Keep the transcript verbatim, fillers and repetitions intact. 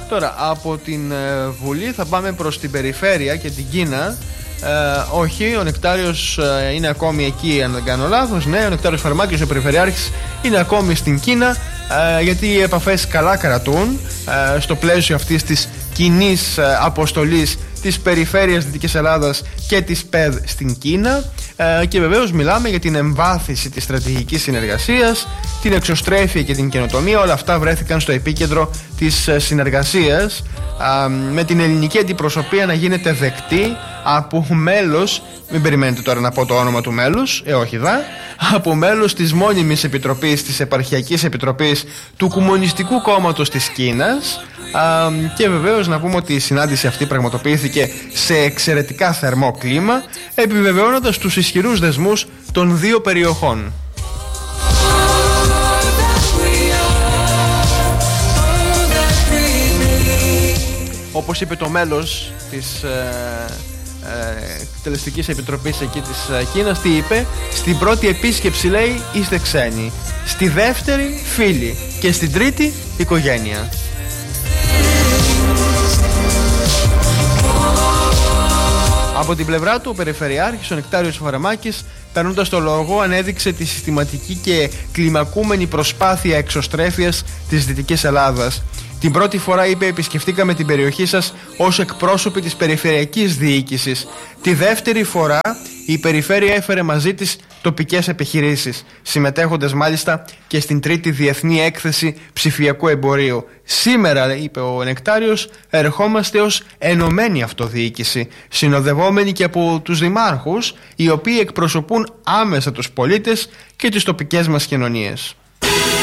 Τώρα από την ε, Βουλή θα πάμε προς την περιφέρεια και την Κίνα. Ε, όχι, ο Νεκτάριος ε, είναι ακόμη εκεί, αν δεν κάνω λάθος. Ναι, ο Νεκτάριος Φαρμάκης, ο Περιφερειάρχης, είναι ακόμη στην Κίνα, ε, γιατί οι επαφές καλά κρατούν ε, στο πλαίσιο αυτής της κοινής ε, αποστολής της Περιφέρειας Δυτικής Ελλάδας και της ΠΕΔ στην Κίνα, ε, και βεβαίως μιλάμε για την εμβάθυνση της στρατηγικής συνεργασίας, την εξωστρέφεια και την καινοτομία. Όλα αυτά βρέθηκαν στο επίκεντρο της ε, συνεργασίας, ε, με την ελληνική αντιπροσωπεία να γίνεται δεκτή από μέλος, μην περιμένετε τώρα να πω το όνομα του μέλους, ε όχι δα, από μέλος της μόνιμης επιτροπής, της επαρχιακής επιτροπής του Κομμουνιστικού Κόμματος της Κίνας. Α, και βεβαίως να πούμε ότι η συνάντηση αυτή πραγματοποιήθηκε σε εξαιρετικά θερμό κλίμα, επιβεβαιώνοντας τους ισχυρούς δεσμούς των δύο περιοχών. Όπως είπε το μέλος της ε, ε, εκτελεστικής επιτροπής εκεί της ε, Κίνας, τι είπε? Στην πρώτη επίσκεψη, λέει, είστε ξένοι, στη δεύτερη φίλοι και στην τρίτη οικογένεια. Από την πλευρά του, ο Περιφερειάρχης, ο Νεκτάριος Φαρμάκης, παίρνοντας το λόγο, ανέδειξε τη συστηματική και κλιμακούμενη προσπάθεια εξωστρέφειας της Δυτικής Ελλάδας. Την πρώτη φορά, είπε, επισκεφτήκαμε την περιοχή σας ως εκπρόσωποι της περιφερειακής διοίκησης. Τη δεύτερη φορά η περιφέρεια έφερε μαζί της τοπικές επιχειρήσεις, συμμετέχοντας μάλιστα και στην τρίτη διεθνή έκθεση ψηφιακού εμπορίου. Σήμερα, είπε ο Νεκτάριος, ερχόμαστε ως ενωμένη αυτοδιοίκηση, συνοδευόμενοι και από τους δημάρχους, οι οποίοι εκπροσωπούν άμεσα τους πολίτες και τις τοπικές μας κοινωνίες.